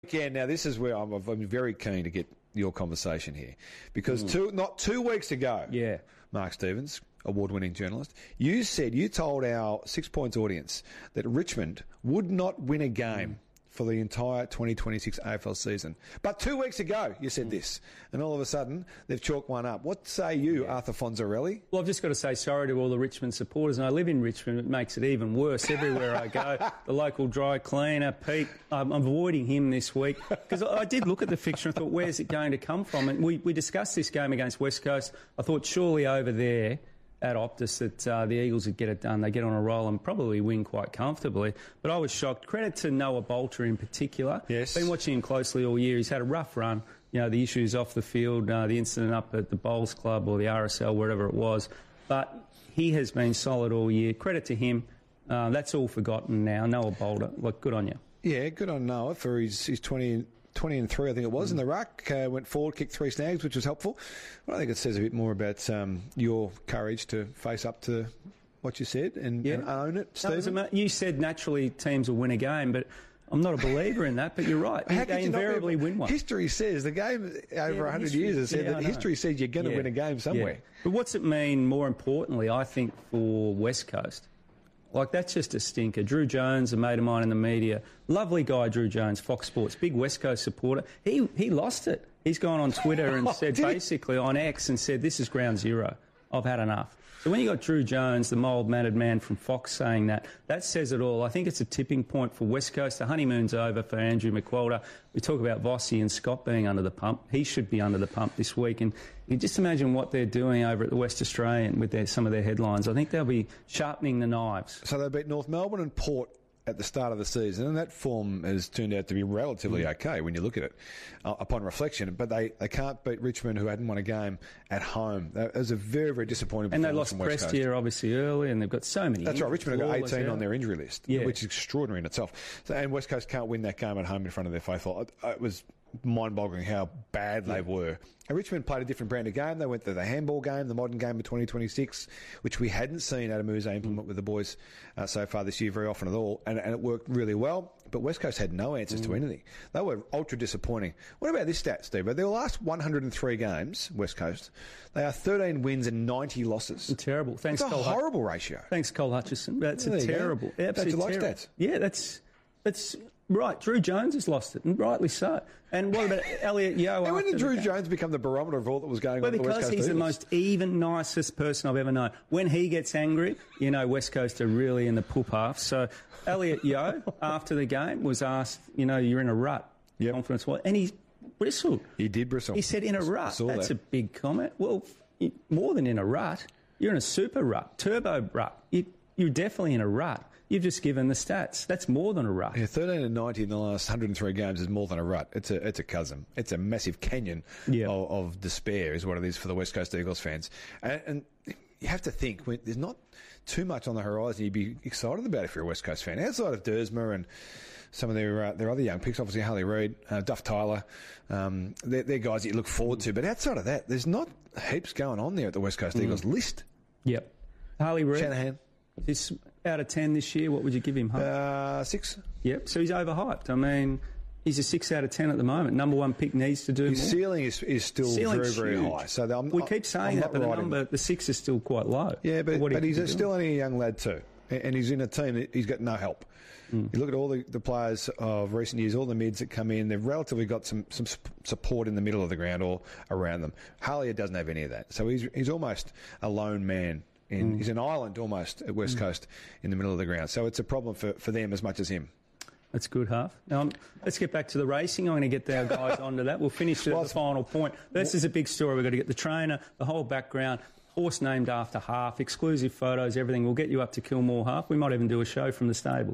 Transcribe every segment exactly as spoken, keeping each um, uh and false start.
Yeah, now this is where I'm, I'm very keen to get your conversation here. Because mm. two, not two weeks ago, yeah. Mark Stevens, award-winning journalist, you said, you told our Six Points audience that Richmond would not win a game mm. for the entire twenty twenty-six A F L season. But two weeks ago, you said mm. this, and all of a sudden, they've chalked one up. What say you, yeah. Arthur Fonzarelli? Well, I've just got to say sorry to all the Richmond supporters, and I live in Richmond. It makes it even worse everywhere I go. The local dry cleaner, Pete, I'm avoiding him this week, because I did look at the fixture and thought, where's it going to come from? And we, we discussed this game against West Coast. I thought surely over there at Optus that uh, the Eagles would get it done. They get on a roll and probably win quite comfortably. But I was shocked. Credit to Noah Bolter in particular. Yes. Been watching him closely all year. He's had a rough run. You know, the issues off the field, uh, the incident up at the Bowls Club or the R S L, wherever it was. But he has been solid all year. Credit to him. Uh, that's all forgotten now. Noah Bolter, look, good on you. Yeah, good on Noah for his, his twenty... twenty and three, I think it was, mm. in the ruck. Uh, went forward, kicked three snags, which was helpful. Well, I think it says a bit more about um, your courage to face up to what you said and, yeah. and own it, Stephen. No, you said naturally teams will win a game, but I'm not a believer in that, but you're right. How they invariably win one. History says, the game over yeah, one hundred history, years has said yeah, that history says you're going to yeah. win a game somewhere. Yeah. But what's it mean, more importantly, I think, for West Coast? Like, that's just a stinker. Drew Jones, a mate of mine in the media, lovely guy, Drew Jones, Fox Sports, big West Coast supporter. He he lost it. He's gone on Twitter and said, basically, on X, and said, this is ground zero. I've had enough. So when you got Drew Jones, the mild-mannered man from Fox, saying that, that says it all. I think it's a tipping point for West Coast. The honeymoon's over for Andrew McWalter. We talk about Vossi and Scott being under the pump. He should be under the pump this week. And you just imagine what they're doing over at the West Australian with their, some of their headlines. I think they'll be sharpening the knives. So they beat North Melbourne and Port at the start of the season, and that form has turned out to be relatively mm. okay when you look at it uh, upon reflection. But they, they can't beat Richmond, who hadn't won a game at home. That was a very, very disappointing and performance from West Coast. And they lost Prestia, obviously, early, and they've got so many. That's right. Richmond have got eighteen on their injury list, yeah. which is extraordinary in itself. So, and West Coast can't win that game at home in front of their faithful. It, it was mind-boggling how bad yeah. they were. And Richmond played a different brand of game. They went to the handball game, the modern game of twenty twenty-six, which we hadn't seen Adam Uze implement mm. with the boys uh, so far this year very often at all, and, and it worked really well. But West Coast had no answers mm. to anything. They were ultra disappointing. What about this stat, Steve? Their last one hundred three games, West Coast, they are thirteen wins and ninety losses. It's terrible. Thanks, That's a Cole horrible Hut- ratio. Thanks, Cole Hutchison. That's yeah, a terrible. Absolutely like terrible. Stats. Yeah, that's that's. Right, Drew Jones has lost it, and rightly so. And what about Elliot Yeo? And when did Drew Jones become the barometer of all that was going well, on at the West Coast? Because he's Eagles? the most even, nicest person I've ever known. When he gets angry, you know, West Coast are really in the poop half. So Elliot Yeo, after the game, was asked, you know, you're in a rut, yep. confidence-wise, and he bristled. He did bristle. He said, in a rut. That's that. a big comment. Well, more than in a rut, you're in a super rut, turbo rut. You, you're definitely in a rut. You've just given the stats. That's more than a rut. Yeah, thirteen and ninety in the last one hundred three games is more than a rut. It's a it's a chasm. It's a massive canyon yeah. of, of despair is what it is for the West Coast Eagles fans. And, and you have to think, when there's not too much on the horizon you'd be excited about if you're a West Coast fan. Outside of Dersma and some of their uh, their other young picks, obviously Harley Reid, uh, Duff Tyler, um, they're, they're guys that you look forward to. But outside of that, there's not heaps going on there at the West Coast mm. Eagles list. Yep. Harley Reid. Shanahan. This out of ten this year, what would you give him? Huh? Uh, six. Yep. So he's overhyped. I mean, he's a six out of ten at the moment. Number one pick needs to do His more. ceiling is, is still Ceiling's very, very huge. high. So I'm, we keep saying I'm that, but the number, the six is still quite low. Yeah, but, what but he's a, still doing? only a young lad too, and he's in a team that he's got no help. Mm. You look at all the, the players of recent years, all the mids that come in, they've relatively got some, some support in the middle of the ground or around them. Harley doesn't have any of that, so he's he's almost a lone man. In, mm. He's an island almost at West mm. Coast in the middle of the ground. So it's a problem for, for them as much as him. That's good, Huff. Now, um, let's get back to the racing. I'm going to get our guys onto that. We'll finish at well, the final point. This is a big story. We've got to get the trainer, the whole background, horse named after Half, exclusive photos, everything. We'll get you up to Kilmore Half. We might even do a show from the stable.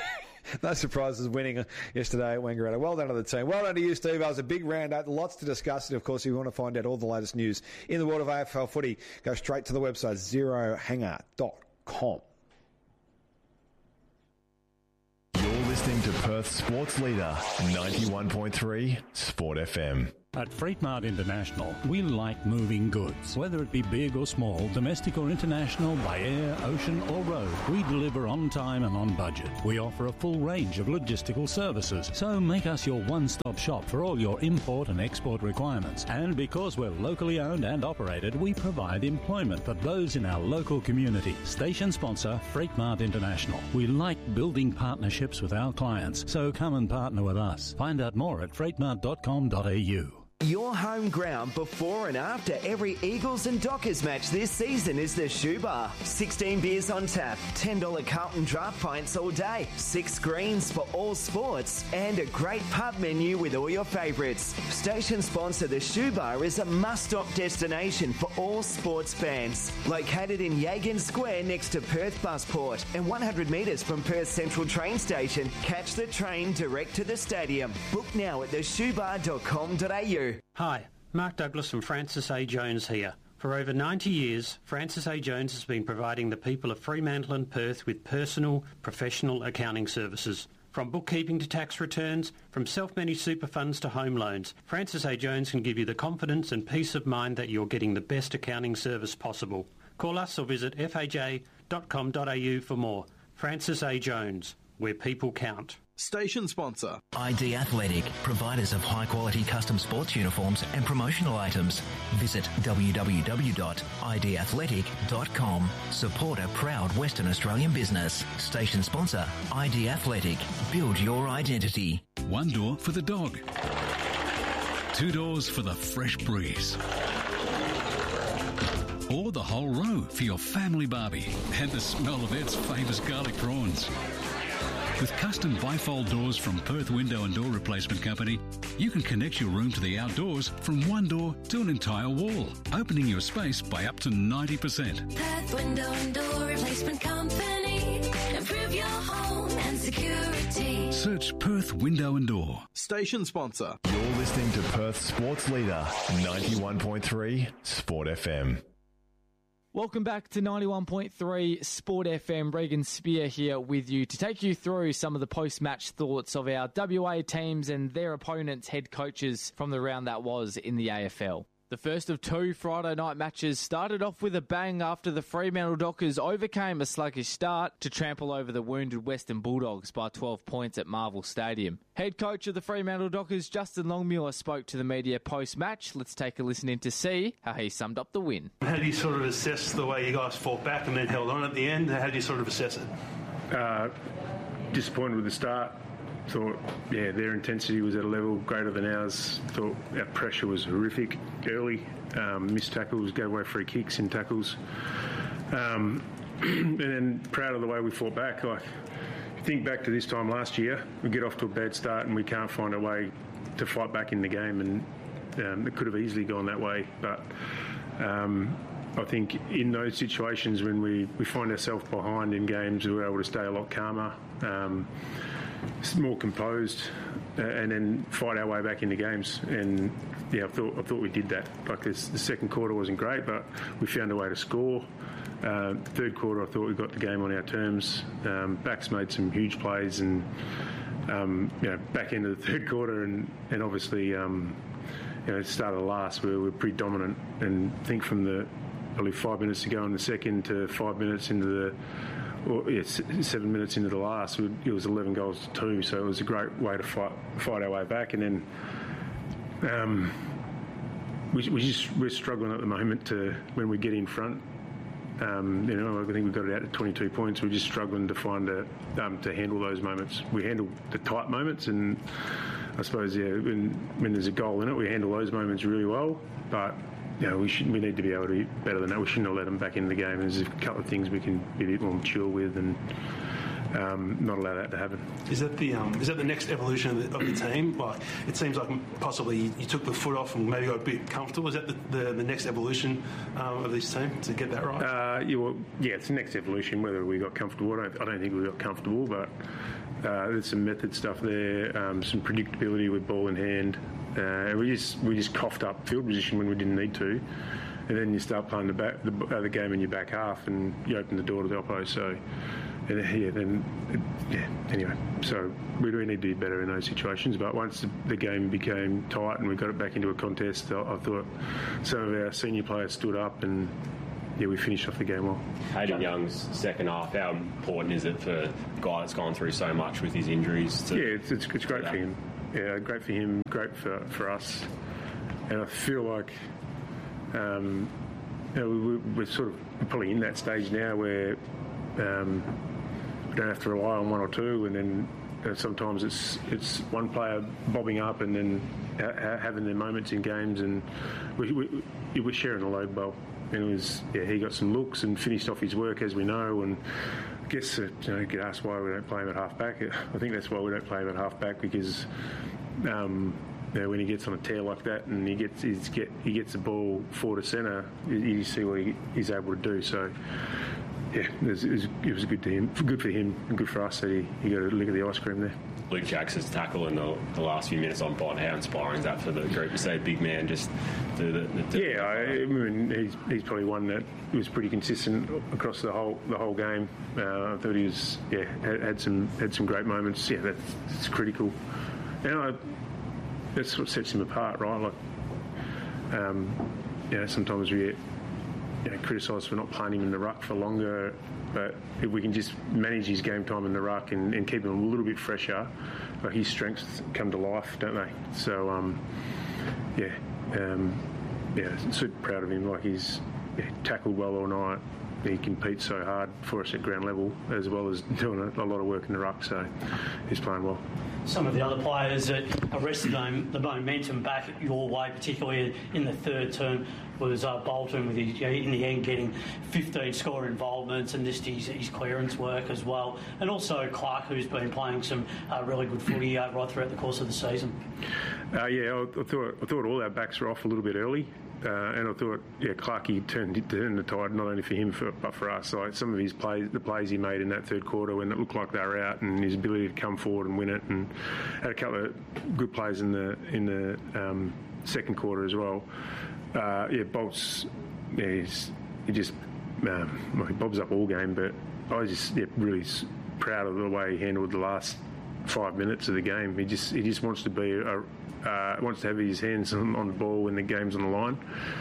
No surprises winning yesterday at Wangaratta. Well done to the team. Well done to you, Steve. That was a big round out. Lots to discuss. And, of course, if you want to find out all the latest news in the world of A F L footy, go straight to the website, zero hanger dot com. You're listening to Perth's sports leader, ninety-one point three Sport F M. At Freight Mart International, we like moving goods. Whether it be big or small, domestic or international, by air, ocean or road, we deliver on time and on budget. We offer a full range of logistical services, so make us your one-stop shop for all your import and export requirements. And because we're locally owned and operated, we provide employment for those in our local community. Station sponsor, Freight Mart International. We like building partnerships with our clients, so come and partner with us. Find out more at freight mart dot com dot a u. Your home ground before and after every Eagles and Dockers match this season is the Shoe Bar. sixteen beers on tap, ten dollars Carlton draft pints all day, six screens for all sports, and a great pub menu with all your favourites. Station sponsor the Shoe Bar is a must-stop destination for all sports fans. Located in Yagan Square next to Perth Busport and one hundred metres from Perth Central train station, catch the train direct to the stadium. Book now at the shoe bar dot com dot a u. Hi, Mark Douglas from Francis A. Jones here. For over ninety years, Francis A. Jones has been providing the people of Fremantle and Perth with personal, professional accounting services. From bookkeeping to tax returns, from self-managed super funds to home loans, Francis A. Jones can give you the confidence and peace of mind that you're getting the best accounting service possible. Call us or visit f a j dot com dot a u for more. Francis A. Jones, where people count. Station sponsor. I D Athletic, providers of high-quality custom sports uniforms and promotional items. Visit w w w dot i d athletic dot com. Support a proud Western Australian business. Station sponsor, I D Athletic. Build your identity. One door for the dog. Two doors for the fresh breeze. Or the whole row for your family barbie and the smell of Ed's famous garlic prawns. With custom bifold doors from Perth Window and Door Replacement Company, you can connect your room to the outdoors from one door to an entire wall, opening your space by up to ninety percent. Perth Window and Door Replacement Company. Improve your home and security. Search Perth Window and Door. Station sponsor. You're listening to Perth Sports Leader, ninety-one point three Sport F M. Welcome back to ninety-one point three Sport F M. Regan Spear here with you to take you through some of the post-match thoughts of our W A teams and their opponents' head coaches from the round that was in the A F L. The first of two Friday night matches started off with a bang after the Fremantle Dockers overcame a sluggish start to trample over the wounded Western Bulldogs by twelve points at Marvel Stadium. Head coach of the Fremantle Dockers, Justin Longmuir, spoke to the media post-match. Let's take a listen in to see how he summed up the win. How do you sort of assess the way you guys fought back and then held on at the end? How do you sort of assess it? Uh, disappointed with the start. Thought, yeah, their intensity was at a level greater than ours. Thought our pressure was horrific early. Um, missed tackles, gave away free kicks in tackles. Um, and then proud of the way we fought back. Like, think back to this time last year, we get off to a bad start and we can't find a way to fight back in the game, and um, it could have easily gone that way. But um, I think in those situations when we, we find ourselves behind in games, we're able to stay a lot calmer. Um, more composed, uh, and then fight our way back into games. And yeah, I thought I thought we did that. Like this, the second quarter wasn't great, but we found a way to score. Uh, third quarter, I thought we got the game on our terms. Um, backs made some huge plays, and um, you know, back into the third quarter, and and obviously, um, you know, start of the last, we were pretty dominant. And I think from the probably five minutes to go in the second to five minutes into the Well, yeah, seven minutes into the last, it was eleven goals to two, so it was a great way to fight fight our way back. And then um, we, we just we're struggling at the moment to when we get in front. Um, you know, I think we got it out to twenty-two points. We're just struggling to find a um, to handle those moments. We handle the tight moments, and I suppose yeah, when when there's a goal in it, we handle those moments really well, but. You know, we should we need to be able to be better than that. We shouldn't have let them back in the game. There's a couple of things we can be a bit more mature with, and um, not allow that to happen. Is that the um, is that the next evolution of the, of the team? Like, it seems like possibly you, you took the foot off and maybe got a bit comfortable. Is that the, the, the next evolution um, of this team to get that right? Uh, yeah, well, yeah, it's the next evolution. Whether we got comfortable, I don't, I don't think we got comfortable, but uh, there's some method stuff there, um, some predictability with ball in hand. Uh, we just we just coughed up field position when we didn't need to, and then you start playing the back the, uh, the game in your back half, and you open the door to the oppo. So and yeah, then yeah. Anyway, so we do need to be better in those situations. But once the, the game became tight and we got it back into a contest, I, I thought some of our senior players stood up and yeah, we finished off the game well. Hayden Young's second half. How important is it for a guy that's gone through so much with his injuries? To yeah, it's, it's, it's great for him. Yeah, great for him. Great for for us. And I feel like um, you know, we, we're sort of we're probably in that stage now where. Um, We don't have to rely on one or two, and then uh, sometimes it's it's one player bobbing up and then ha- having their moments in games, and we, we, we're sharing the load well. And it was yeah, he got some looks and finished off his work, as we know. And I guess uh, you know, you could ask why we don't play him at half back. I think that's why we don't play him at half back, because um, you know, when he gets on a tear like that and he gets he's get he gets the ball forward to centre, you, you see what he, he's able to do. So. Yeah, it was, it, was, it was good to him, good for him, and good for us that he, he got a lick of the ice cream there. Luke Jackson's tackle in the, the last few minutes on Bond. How inspiring is that for the group to see a big man just do the? the, the yeah, I mean he's, he's probably one that was pretty consistent across the whole the whole game. Uh, I thought he was yeah had, had some had some great moments. Yeah, that's, that's critical, and I, that's what sets him apart, right? Like, um, you know, sometimes we get. You know, criticised for not playing him in the ruck for longer, but if we can just manage his game time in the ruck and, and keep him a little bit fresher, like his strengths come to life, don't they? So, um, yeah, um, yeah, super proud of him. Like he's yeah, tackled well all night. He competes so hard for us at ground level, as well as doing a, a lot of work in the ruck. So he's playing well. Some of the other players that arrested the momentum back your way, particularly in the third term, was uh, Bolton with his, in the end getting fifteen score involvements and just his, his clearance work as well, and also Clark, who's been playing some uh, really good footy uh, right throughout the course of the season. Uh, yeah, I, I thought I thought all our backs were off a little bit early. Uh, and I thought, yeah, Clarkey turned, turned the tide, not only for him, for, but for us. Like some of his plays, the plays he made in that third quarter when it looked like they were out, and his ability to come forward and win it, and had a couple of good plays in the in the um, second quarter as well. Uh, yeah, Bolt's, yeah, he's, he just, um, well, he bobs up all game, but I was just yeah, really proud of the way he handled the last five minutes of the game. He just he just wants to be a Uh, wants to have his hands on, on the ball when the game's on the line.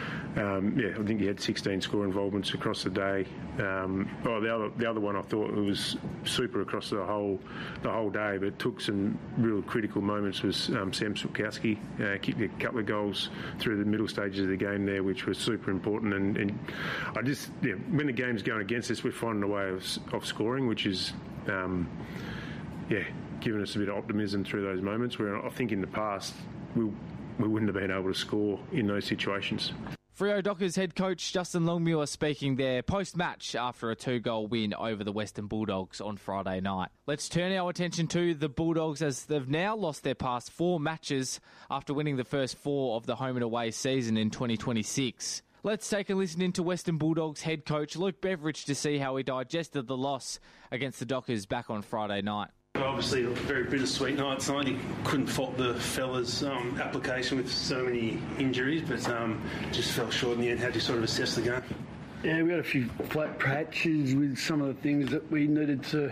Um, yeah, I think he had sixteen score involvements across the day. Um, oh, the other the other one I thought was super across the whole the whole day, but took some real critical moments was um, Sam Sukowski. Uh, kicked a couple of goals through the middle stages of the game there, which was super important. And, and I just yeah, when the game's going against us, we're finding a way of, of scoring, which is um, yeah. given us a bit of optimism through those moments where I think in the past we, we wouldn't have been able to score in those situations. Freo Dockers head coach Justin Longmuir speaking there post-match after a two-goal win over the Western Bulldogs on Friday night. Let's turn our attention to the Bulldogs as they've now lost their past four matches after winning the first four of the home and away season in twenty twenty-six. Let's take a listen into Western Bulldogs head coach Luke Beveridge to see how he digested the loss against the Dockers back on Friday night. Obviously, a very bittersweet night tonight. You couldn't fault the fellas' um, application with so many injuries, but um, just fell short in the end. How do you sort of assess the game? Yeah, we had a few flat patches with some of the things that we needed to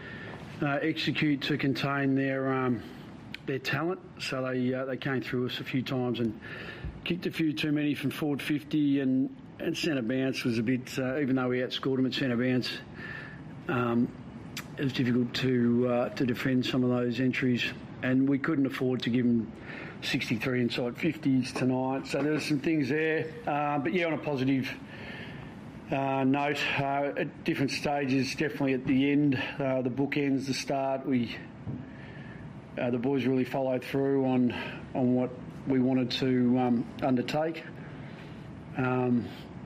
uh, execute to contain their um, their talent. So they uh, they came through us a few times and kicked a few too many from forward fifty, and, and centre bounce was a bit, uh, even though we outscored them at centre bounce, um, it was difficult to uh, to defend some of those entries, and we couldn't afford to give them sixty-three inside fifties tonight. So there were some things there, uh, but yeah, on a positive uh, note, uh, at different stages, definitely at the end, uh, the bookends, the start, we uh, the boys really followed through on on what we wanted to um, undertake. Um,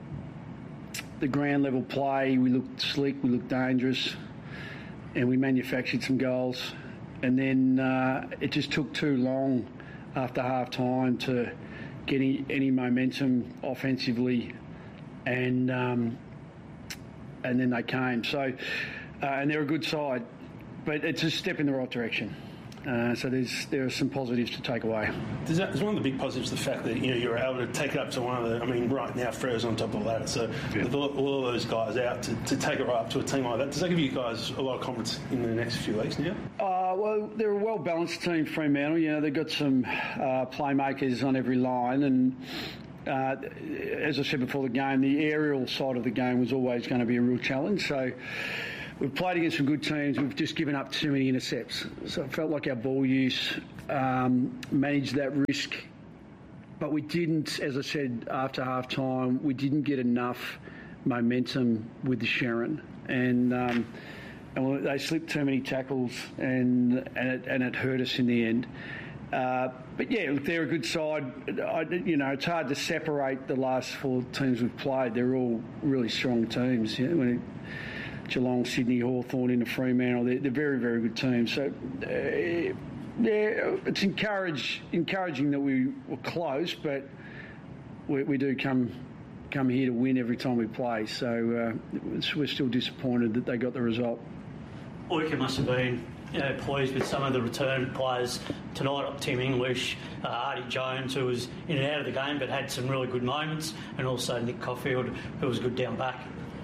the ground level play, we looked slick, we looked dangerous, and we manufactured some goals. And then uh, it just took too long after half time to get any, any momentum offensively, and um, and then they came. So, uh, and they're a good side, but it's a step in the right direction. Uh, so there's there are some positives to take away. Is, that, is one of the big positives the fact that you know you're able to take it up to one of the. I mean, right now Fredo's on top of the ladder, so yeah. with all, all of those guys out to, to take it right up to a team like that, does that give you guys a lot of confidence in the next few weeks now? Uh, well, they're a well balanced team, Fremantle. You know, they've got some uh, playmakers on every line, and uh, as I said before the game, the aerial side of the game was always going to be a real challenge. So. We've played against some good teams. We've just given up too many intercepts. So it felt like our ball use um, managed that risk. But we didn't, as I said, after half-time, we didn't get enough momentum with the Sherrin. And, um, and they slipped too many tackles and, and, it, and it hurt us in the end. Uh, but, yeah, look, they're a good side. I, you know, it's hard to separate the last four teams we've played. They're all really strong teams. You know, when it, Geelong, Sydney, Hawthorn into Fremantle. They're, they're very, very good teams. So, uh, yeah, it's encourage, encouraging that we were close, but we, we do come come here to win every time we play. So uh, we're still disappointed that they got the result. Oyka must have been you know, pleased with some of the return players tonight. Tim English, uh, Artie Jones, who was in and out of the game but had some really good moments, and also Nick Caulfield, who was good down back.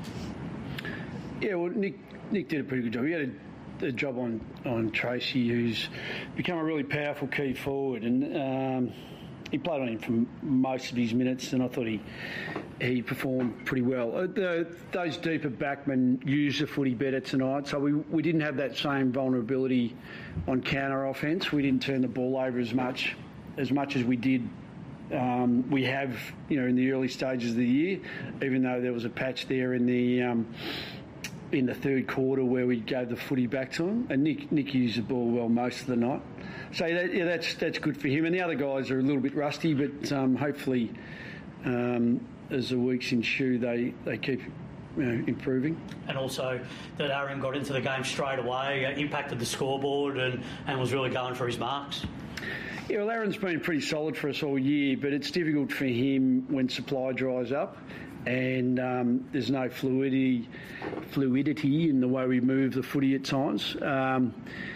Yeah, well, Nick Nick did a pretty good job. He had a, a job on, on Tracy, who's become a really powerful key forward, and um, he played on him for most of his minutes, and I thought he he performed pretty well. Uh, the, those deeper backmen used the footy better tonight, so we, we didn't have that same vulnerability on counter offence. We didn't turn the ball over as much as much as we did. Um, we have, you know, in the early stages of the year, even though there was a patch there in the. Um, in the third quarter where we gave the footy back to him, and Nick Nick used the ball well most of the night. So that, yeah, that's that's good for him. And the other guys are a little bit rusty, but um, hopefully um, as the weeks ensue, they, they keep you know, improving. And also that Aaron got into the game straight away, impacted the scoreboard and, and was really going for his marks. Yeah, well, Aaron's been pretty solid for us all year, but it's difficult for him when supply dries up. And um, there's no fluidity, fluidity in the way we move the footy at times. Um,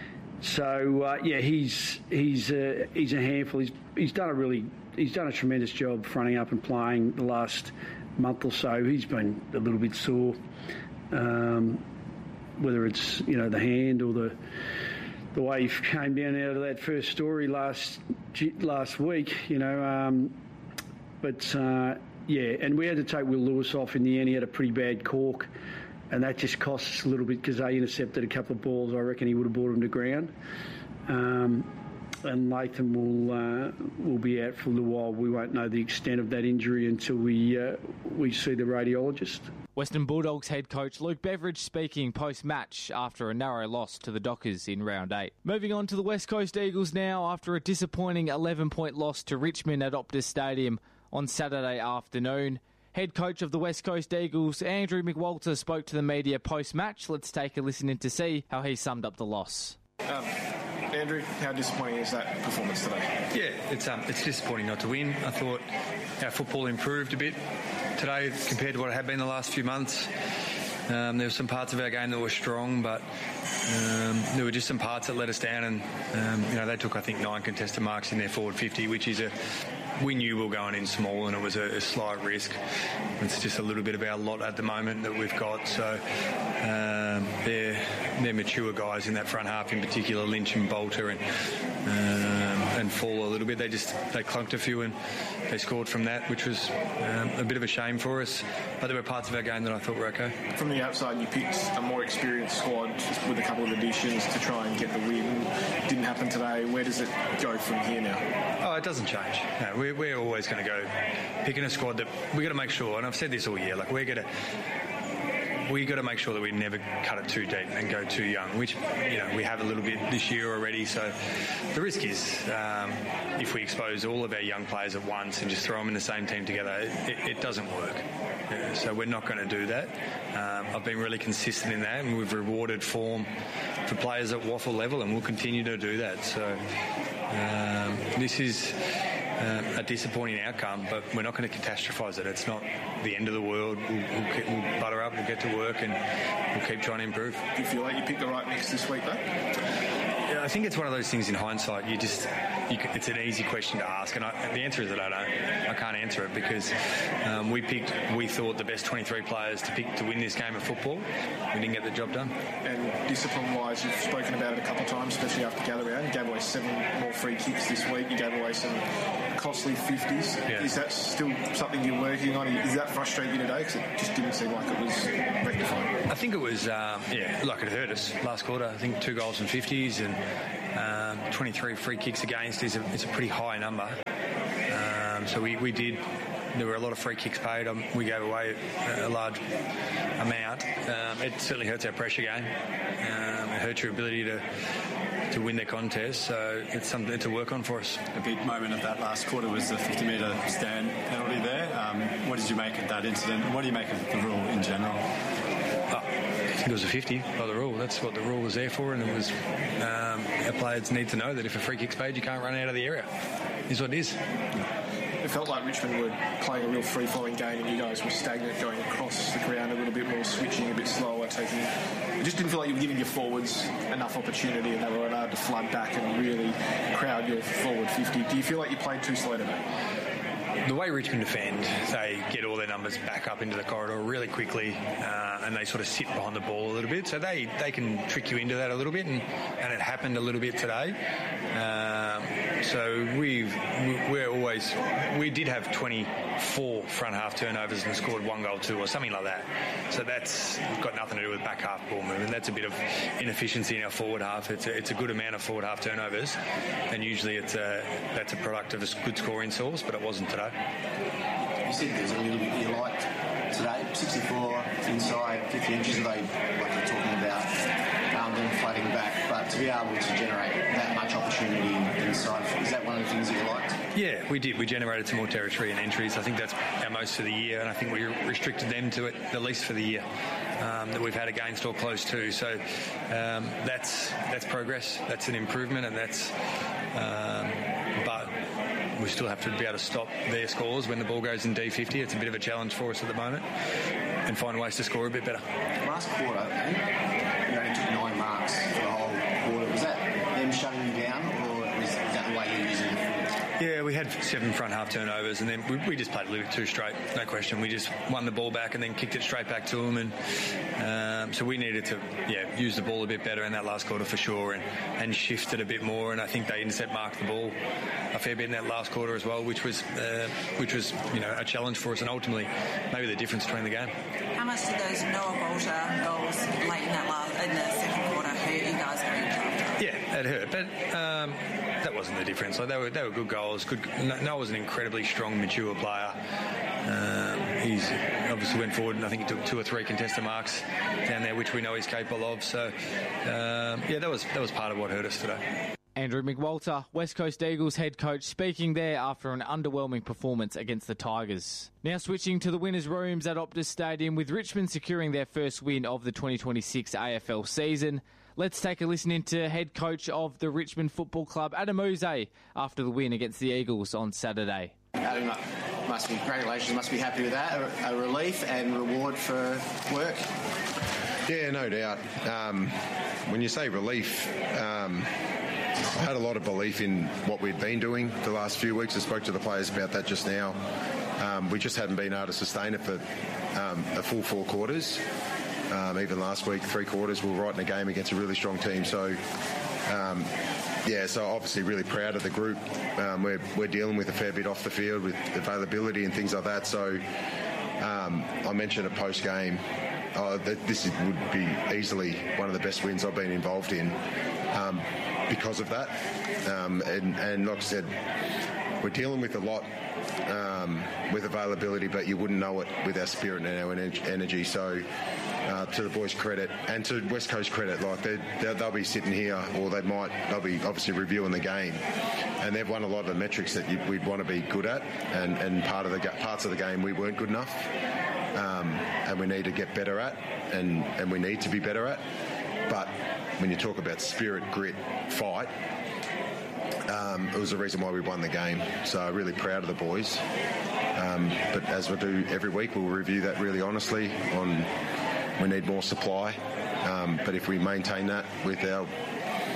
so uh, yeah, he's he's a, he's a handful. He's he's done a really he's done a tremendous job fronting up and playing the last month or so. He's been a little bit sore, um, whether it's you know the hand or the the way he came down out of that first story last last week. You know, um, but. Uh, Yeah, and we had to take Will Lewis off in the end. He had a pretty bad cork, and that just cost us a little bit because they intercepted a couple of balls. I reckon he would have brought him to ground. Um, and Latham will uh, will be out for a little while. We won't know the extent of that injury until we uh, we see the radiologist. Western Bulldogs head coach Luke Beveridge speaking post-match after a narrow loss to the Dockers in round eight. Moving on to the West Coast Eagles now after a disappointing eleven-point loss to Richmond at Optus Stadium on Saturday afternoon. Head coach of the West Coast Eagles, Andrew McWalter, spoke to the media post-match. Let's take a listen in to see how he summed up the loss. Um, Andrew, how disappointing is that performance today? Yeah, it's um, it's disappointing not to win. I thought our football improved a bit today compared to what it had been the last few months. Um, there were some parts of our game that were strong, but um, there were just some parts that let us down. And um, you know, they took I think nine contested marks in their forward fifty, which is a we knew we were going in small, and it was a, a slight risk. It's just a little bit of our lot at the moment that we've got. So um, they're they're mature guys in that front half, in particular Lynch and Bolter, and um, and Fall a little bit. They just they clunked a few and they scored from that, which was um, a bit of a shame for us. But there were parts of our game that I thought were okay. From the outside, you picked a more experienced squad just with a couple of additions to try and get the win. Didn't happen today. Where does it go from here now? Oh, it doesn't change. No, we're, we're always going to go picking a squad that we've got to make sure, and I've said this all year, like we're going to we got to make sure that we never cut it too deep and go too young, which, you know, we have a little bit this year already. So the risk is um, if we expose all of our young players at once and just throw them in the same team together, it, it doesn't work. Yeah, so we're not going to do that. Um, I've been really consistent in that, and we've rewarded form for players at waffle level, and we'll continue to do that. So um, this is Um, a disappointing outcome, but we're not going to catastrophise it. It's not the end of the world. We'll, we'll, keep, we'll butter up, we'll get to work, and we'll keep trying to improve. Do you feel like you picked the right mix this week, though? I think it's one of those things in hindsight. You just, you, it's an easy question to ask, and I, the answer is that I don't. I can't answer it because um, we picked, we thought the best twenty-three players to pick to win this game of football. We didn't get the job done. And discipline-wise, you've spoken about it a couple of times, especially after gather round. You gave away seven more free kicks this week. You gave away some costly fifties. Yeah. Is that still something you're working on? Does that frustrate you today? Because it just didn't seem like it was rectified. I think it was, um, yeah, like it hurt us last quarter. I think two goals and fifties and um, twenty-three free kicks against is a, it's a pretty high number. Um, so we, we did, there were a lot of free kicks paid. Um, we gave away a, a large amount. Um, it certainly hurts our pressure game. Um, it hurts your ability to to win the contest, so it's something to work on for us. A big moment of that last quarter was the fifty metre stand penalty there. Um, what did you make of that incident? What do you make of the rule in general? Oh, I think it was a fifty by the rule. That's what the rule was there for, and it was um, our players need to know that if a free kick's paid, you can't run out of the area. Is what it is. It felt like Richmond were playing a real free-flowing game and you guys were stagnant, going across the ground a little bit more, switching a bit slower, taking... It just didn't feel like you were giving your forwards enough opportunity and they were allowed to flood back and really crowd your forward fifty. Do you feel like you played too slow today? The way Richmond defend, they get all their numbers back up into the corridor really quickly uh, and they sort of sit behind the ball a little bit. So they, they can trick you into that a little bit, and, and it happened a little bit today. Um, so we've, we're always... We did have twenty-four front half turnovers and scored one goal, two, or something like that. So that's got nothing to do with back half ball movement. That's a bit of inefficiency in our forward half. It's a, it's a good amount of forward half turnovers, and usually it's a, that's a product of a good scoring source, but it wasn't today. You said there's a little bit you liked today, sixty-four inside, fifty inches, are they, like you're talking about, um, them flooding back, but to be able to generate that much opportunity inside, is that one of the things that you liked? Yeah, we did. We generated some more territory and entries. I think that's our most for the year, and I think we restricted them to it the least for the year um, that we've had against or close to. So um, that's that's progress. That's an improvement, and that's. Um, but we still have to be able to stop their scores when the ball goes in D fifty. It's a bit of a challenge for us at the moment, and find ways to score a bit better. Last quarter, I think you only took nine marks for the whole quarter. Was that them shutting you down, or was that the way you're using it? Yeah, we had seven front half turnovers, and then we, we just played a little bit too straight, no question. We just won the ball back and then kicked it straight back to them, and um, so we needed to yeah use the ball a bit better in that last quarter for sure, and, and shift it a bit more. And I think they intercept marked the ball a fair bit in that last quarter as well, which was uh, which was you know a challenge for us, and ultimately maybe the difference between the game. How much did those Noah Bolter goals late in that last in the second quarter hurt you guys going into half-time? Yeah, it hurt, but um, that wasn't the difference. Like they were they were good goals. Good. Noah was an incredibly strong, mature player. Um, he's obviously went forward, and I think he took two or three contested marks down there, which we know he's capable of. So um, yeah, that was that was part of what hurt us today. Andrew McWalter, West Coast Eagles head coach, speaking there after an underwhelming performance against the Tigers. Now switching to the winners' rooms at Optus Stadium, with Richmond securing their first win of the twenty twenty-six A F L season. Let's take a listen into head coach of the Richmond Football Club, Adam Yze, after the win against the Eagles on Saturday. Adam, must be, congratulations, must be happy with that. A, a relief and reward for work. Yeah, no doubt. Um, when you say relief, um, I had a lot of belief in what we'd been doing the last few weeks. I spoke to the players about that just now. Um, we just hadn't been able to sustain it for um, a full four quarters. Um, even last week, three quarters, we were right in a game against a really strong team. So, um, yeah, so obviously really proud of the group. Um, we're, we're dealing with a fair bit off the field with availability and things like that. So um, I mentioned a post-game, uh, that this would be easily one of the best wins I've been involved in um, because of that. Um, and, and like I said, we're dealing with a lot um, with availability, but you wouldn't know it with our spirit and our energy. So uh, to the boys' credit, and to West Coast credit, like they'll, they'll be sitting here, or they might, they'll be obviously reviewing the game, and they've won a lot of the metrics that you, we'd want to be good at, and, and part of the parts of the game we weren't good enough, um, and we need to get better at, and, and we need to be better at. But when you talk about spirit, grit, fight, Um, it was the reason why we won the game. So really proud of the boys. Um, but as we do every week, we'll review that really honestly on we need more supply. Um, but if we maintain that with our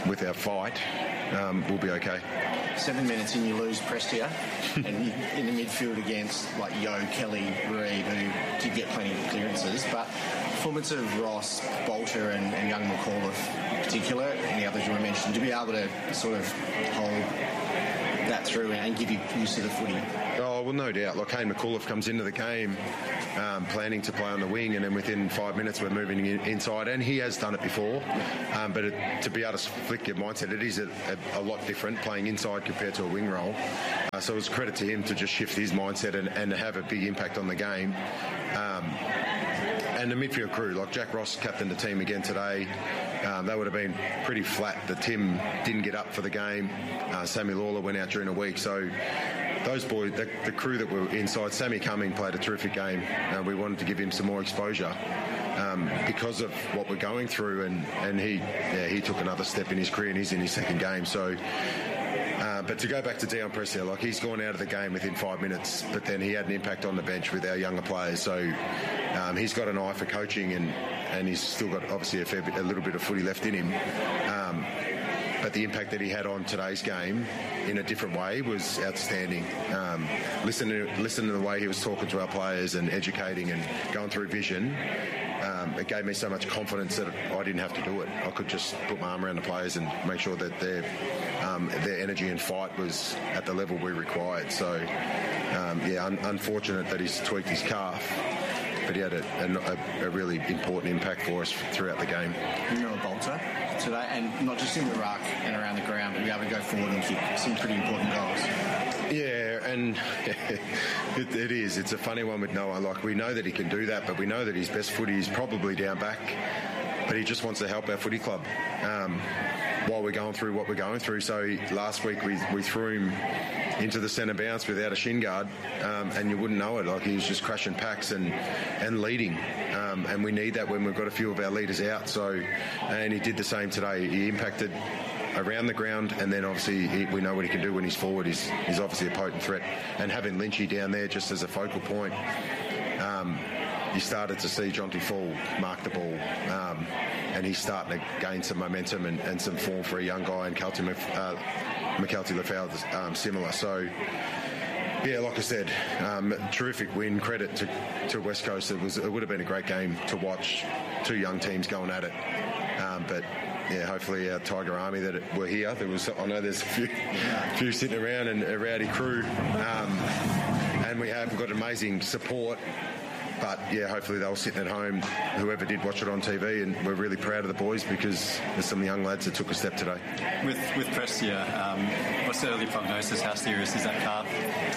with our fight, um, we'll be okay. Seven minutes in, you lose Prestia, and you, in the midfield against like Yo, Kelly, Reeve, who did get plenty of clearances, but performance of Ross, Bolter, and, and young McAuliffe in particular, and the others you were mentioned, to be able to sort of hold that through and give you use to the footy. Oh, well, no doubt. Like, Kane McAuliffe comes into the game um, planning to play on the wing, and then within five minutes we're moving in, inside, and he has done it before. Um, but it, to be able to flick your mindset, it is a, a, a lot different playing inside compared to a wing role. Uh, so it's credit to him to just shift his mindset and, and have a big impact on the game. Um, and the midfield crew, like Jack Ross captained the team again today. Um, they would have been pretty flat. The Tim didn't get up for the game. Uh, Sammy Lawler went out during the week. So those boys, the, the crew that were inside, Sammy Cumming played a terrific game. Uh, we wanted to give him some more exposure um, because of what we're going through. And, and he yeah, he took another step in his career, and he's in his second game. So, uh, but to go back to Dion Prestia, like, he's gone out of the game within five minutes, but then he had an impact on the bench with our younger players. So um, he's got an eye for coaching, and and he's still got obviously a, fair bit, a little bit of footy left in him. Um, but the impact that he had on today's game in a different way was outstanding. Um, listen to listen to the way he was talking to our players and educating and going through vision. Um, it gave me so much confidence that I didn't have to do it. I could just put my arm around the players and make sure that their um, their energy and fight was at the level we required. So, um, yeah, un- unfortunate that he's tweaked his calf, but he had a, a, a really important impact for us throughout the game. You're a bolter today, and not just in the ruck and around the ground, but be able to go forward and kick some pretty important goals. Yeah, and it, it is. It's a funny one with Noah. Like, we know that he can do that, but we know that his best footy is probably down back, but he just wants to help our footy club um, while we're going through what we're going through. So last week we, we threw him into the centre bounce without a shin guard, um, and you wouldn't know it. Like, he was just crashing packs and, and leading. Um, and we need that when we've got a few of our leaders out. So, and he did the same today. He impacted around the ground, and then obviously he, we know what he can do when he's forward. He's, he's obviously a potent threat. And having Lynchy down there just as a focal point, um, you started to see Jonty Fall mark the ball, um, and he's starting to gain some momentum and, and some form for a young guy, and Kelty uh, McKelty Lefau um, similar. So, yeah, like I said, um, terrific win. Credit to, to West Coast. It was it would have been a great game to watch. Two young teams going at it, um, but yeah, hopefully our Tiger Army that were here. There was I know there's a few, few sitting around, and a rowdy crew, um, and we have got amazing support. But yeah, hopefully they were sitting at home, whoever did watch it on T V, and we're really proud of the boys because there's some young lads that took a step today. With with Prestia, um, what's the early prognosis? How serious is that calf?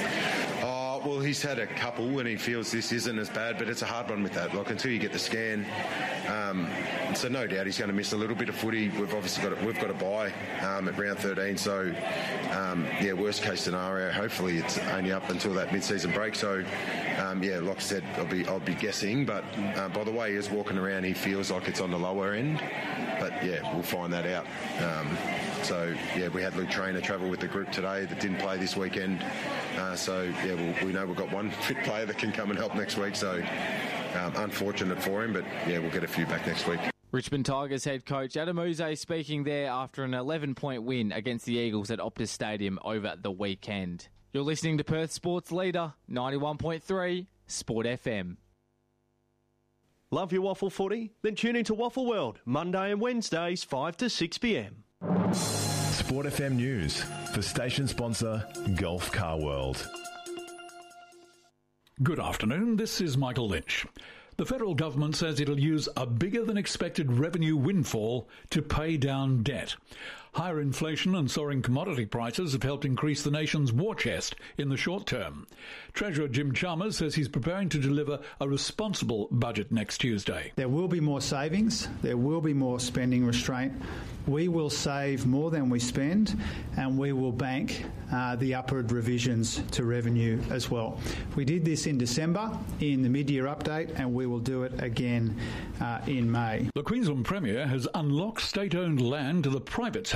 Oh, well, he's had a couple and he feels this isn't as bad, but it's a hard one with that. Like, until you get the scan, um, so no doubt he's going to miss a little bit of footy. We've obviously got a, we've got a bye um, at round thirteen, so um, yeah, worst case scenario. Hopefully it's only up until that mid-season break. So um, yeah, like I said, I'll be I'll be guessing, but uh, by the way he is walking around, he feels like it's on the lower end. But yeah, we'll find that out. Um, so yeah, we had Luke Trainer travel with the group today that didn't play this weekend. Uh, so yeah, we'll, we know we've got one fit player that can come and help next week. So um, unfortunate for him, but yeah, we'll get a few back next week. Richmond Tigers head coach Adam Yze speaking there after an eleven-point win against the Eagles at Optus Stadium over the weekend. You're listening to Perth Sports Leader, ninety-one point three Sport F M. Love your waffle footy? Then tune into Waffle World, Monday and Wednesdays, five to six p.m. Sport F M News for station sponsor Gulf Car World. Good afternoon, this is Michael Lynch. The federal government says it'll use a bigger-than-expected revenue windfall to pay down debt. Higher inflation and soaring commodity prices have helped increase the nation's war chest in the short term. Treasurer Jim Chalmers says he's preparing to deliver a responsible budget next Tuesday. There will be more savings. There will be more spending restraint. We will save more than we spend, and we will bank uh, the upward revisions to revenue as well. We did this in December in the mid-year update, and we will do it again uh, in May. The Queensland Premier has unlocked state-owned land to the private sector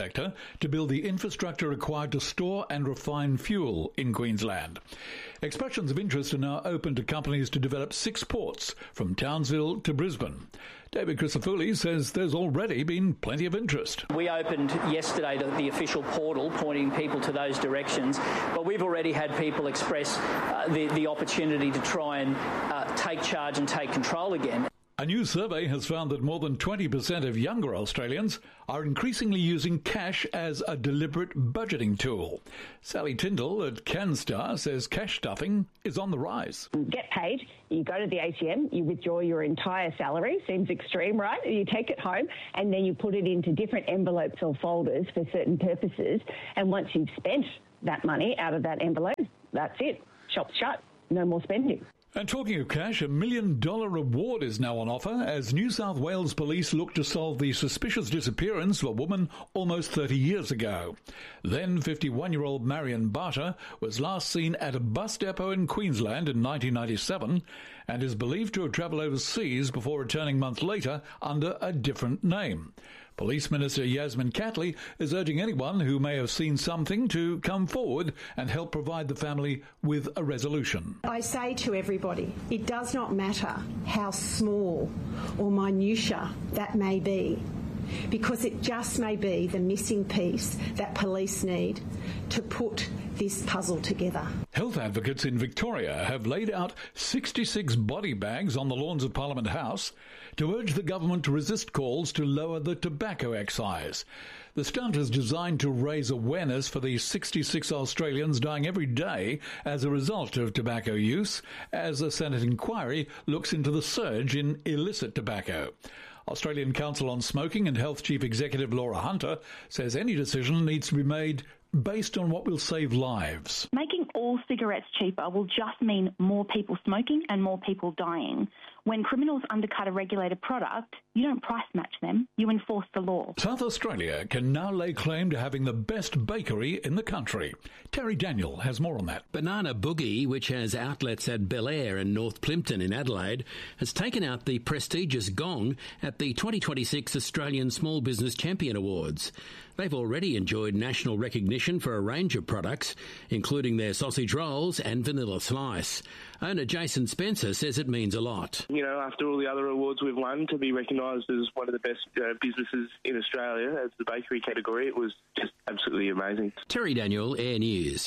sector to build the infrastructure required to store and refine fuel in Queensland. Expressions of interest are now open to companies to develop six ports from Townsville to Brisbane. David Crisafulli says there's already been plenty of interest. We opened yesterday the, the official portal pointing people to those directions, but we've already had people express uh, the, the opportunity to try and uh, take charge and take control again. A new survey has found that more than twenty percent of younger Australians are increasingly using cash as a deliberate budgeting tool. Sally Tyndall at CanStar says cash stuffing is on the rise. You get paid, you go to the A T M, you withdraw your entire salary, seems extreme, right? You take it home and then you put it into different envelopes or folders for certain purposes, and once you've spent that money out of that envelope, that's it. Shop's shut. No more spending. And talking of cash, a million dollar reward is now on offer as New South Wales police look to solve the suspicious disappearance of a woman almost thirty years ago. Then fifty-one-year-old Marion Barter was last seen at a bus depot in Queensland in nineteen ninety-seven and is believed to have travelled overseas before returning months later under a different name. Police Minister Yasmin Catley is urging anyone who may have seen something to come forward and help provide the family with a resolution. I say to everybody, it does not matter how small or minutiae that may be, because it just may be the missing piece that police need to put this puzzle together. Health advocates in Victoria have laid out sixty-six body bags on the lawns of Parliament House to urge the government to resist calls to lower the tobacco excise. The stunt is designed to raise awareness for the sixty-six Australians dying every day as a result of tobacco use, as a Senate inquiry looks into the surge in illicit tobacco. Australian Council on Smoking and Health Chief Executive Laura Hunter says any decision needs to be made based on what will save lives. Making all cigarettes cheaper will just mean more people smoking and more people dying. When criminals undercut a regulated product, you don't price match them, you enforce the law. South Australia can now lay claim to having the best bakery in the country. Terry Daniel has more on that. Banana Boogie, which has outlets at Bel Air and North Plympton in Adelaide, has taken out the prestigious gong at the twenty twenty-six Australian Small Business Champion Awards. They've already enjoyed national recognition for a range of products, including their sausage rolls and vanilla slice. Owner Jason Spencer says it means a lot. You know, after all the other awards we've won, to be recognised as one of the best uh, businesses in Australia as the bakery category, it was just absolutely amazing. Terry Daniel, Air News.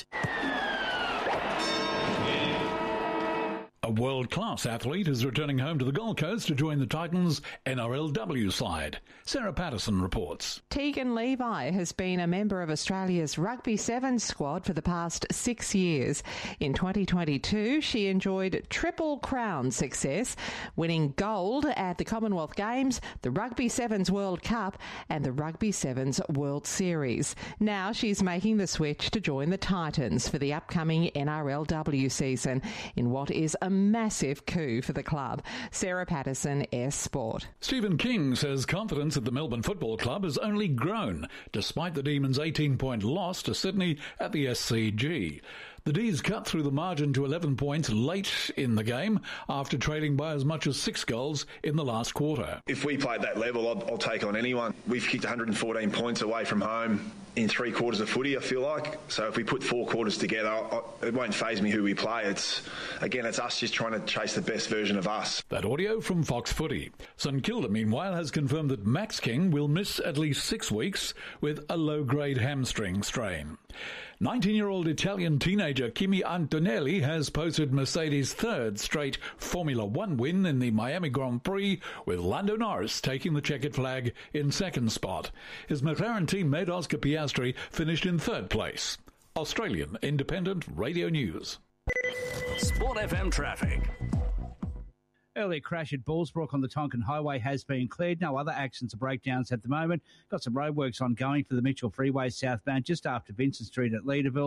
A world-class athlete is returning home to the Gold Coast to join the Titans' N R L W side. Sarah Patterson reports. Tegan Levi has been a member of Australia's Rugby Sevens squad for the past six years. In twenty twenty-two, she enjoyed Triple Crown success, winning gold at the Commonwealth Games, the Rugby Sevens World Cup and the Rugby Sevens World Series. Now she's making the switch to join the Titans for the upcoming N R L W season in what is a massive coup for the club. Sarah Patterson, S Sport. Stephen King says confidence at the Melbourne Football Club has only grown, despite the Demons' eighteen-point loss to Sydney at the S C G. The D's cut through the margin to eleven points late in the game after trailing by as much as six goals in the last quarter. If we play at that level, I'll, I'll take on anyone. We've kicked one hundred fourteen points away from home in three quarters of footy, I feel like. So if we put four quarters together, I, it won't faze me who we play. It's again, it's us just trying to chase the best version of us. That audio from Fox Footy. St Kilda, meanwhile, has confirmed that Max King will miss at least six weeks with a low-grade hamstring strain. nineteen-year-old Italian teenager Kimi Antonelli has posted Mercedes' third straight Formula One win in the Miami Grand Prix, with Lando Norris taking the checkered flag in second spot. His McLaren teammate Oscar Piastri finished in third place. Australian Independent Radio News. Sport F M traffic. Earlier crash at Bullsbrook on the Tonkin Highway has been cleared. No other accidents or breakdowns at the moment. Got some roadworks ongoing for the Mitchell Freeway southbound just after Vincent Street at Leederville.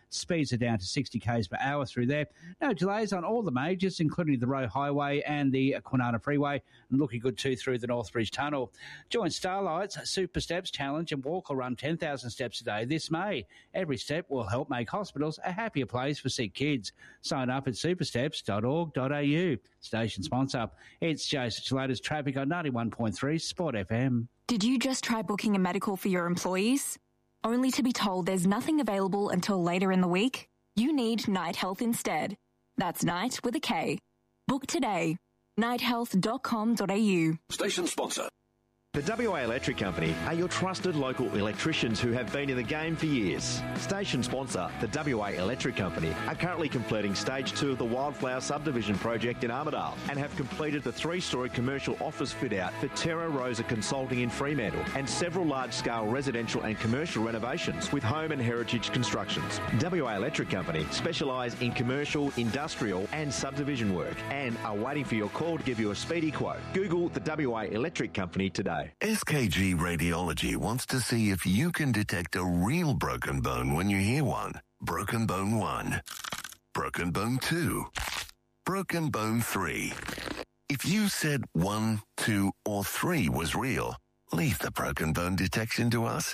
Speeds are down to sixty k's per hour through there. No delays on all the majors, including the Roe Highway and the Kwinana Freeway, and looking good too through the Northbridge Tunnel. Join Starlight's Super Steps Challenge and walk or run ten thousand steps a day this May. Every step will help make hospitals a happier place for sick kids. Sign up at supersteps dot org dot a u. Station sponsor. It's Jason Chalatas Traffic on ninety-one point three Sport F M. Did you just try booking a medical for your employees, only to be told there's nothing available until later in the week? You need Night Health instead. That's Night with a K. Book today. night health dot com dot a u. Station sponsor. The W A Electric Company are your trusted local electricians who have been in the game for years. Station sponsor, the W A Electric Company, are currently completing stage two of the Wildflower Subdivision project in Armidale and have completed the three-storey commercial office fit-out for Terra Rosa Consulting in Fremantle and several large-scale residential and commercial renovations with home and heritage constructions. W A Electric Company specialise in commercial, industrial and subdivision work and are waiting for your call to give you a speedy quote. Google the W A Electric Company today. S K G Radiology wants to see if you can detect a real broken bone when you hear one. Broken bone one. Broken bone two. Broken bone three. If you said one, two, or three was real, leave the broken bone detection to us.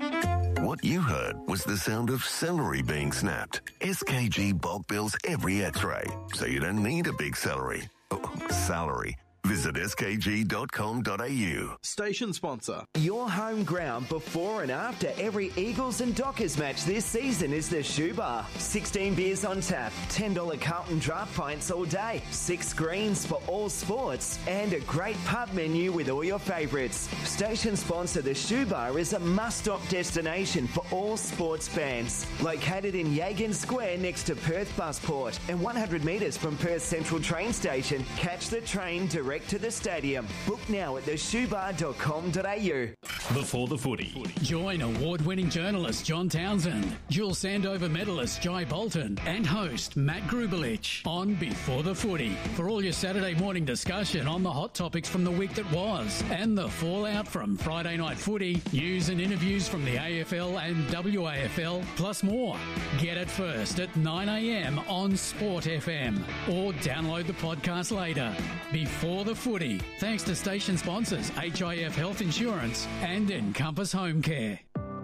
What you heard was the sound of celery being snapped. S K G bulk bills every x-ray, so you don't need a big celery. Oh, salary. Visit s k g dot com dot a u. Station sponsor. Your home ground before and after every Eagles and Dockers match this season is the Shoe Bar. sixteen beers on tap, ten dollars Carlton draft pints all day, six screens for all sports, and a great pub menu with all your favourites. Station sponsor The Shoe Bar is a must-stop destination for all sports fans. Located in Yagan Square next to Perth Busport and one hundred metres from Perth Central train station, catch the train direct to the stadium. Book now at the shoe bar dot com dot a u. Before the footy. Join award-winning journalist John Townsend, dual Sandover medalist Jai Bolton, and host Matt Grubelich on Before the Footy for all your Saturday morning discussion on the hot topics from the week that was and the fallout from Friday night footy, news and interviews from the A F L and W A F L, plus more. Get it first at nine a m on Sport F M or download the podcast later. Before the Footy, thanks to station sponsors H I F Health Insurance and Encompass Home Care.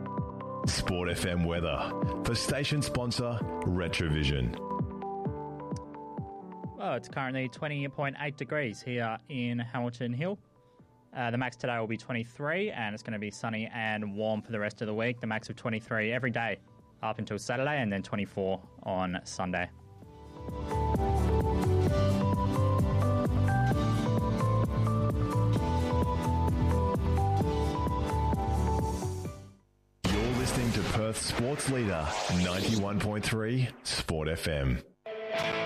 Sport F M weather for station sponsor Retrovision. Well, it's currently twenty point eight degrees here in Hamilton Hill. Uh, the max today will be twenty-three, and it's going to be sunny and warm for the rest of the week. The max of twenty-three every day up until Saturday, and then twenty-four on Sunday. Listening to Perth Sports Leader ninety-one point three Sport F M.